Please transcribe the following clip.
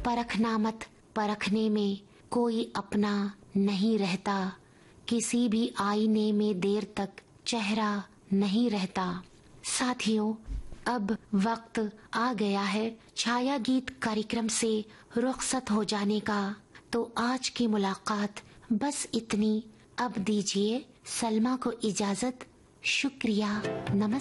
परखना मत, परखने में कोई अपना नहीं रहता, किसी भी आईने में देर तक चेहरा नहीं रहता। साथियों, अब वक्त आ गया है छाया गीत कार्यक्रम से रुखसत हो जाने का, तो आज की मुलाकात बस इतनी। अब दीजिए सलमा को इजाजत। शुक्रिया, नमस्कार।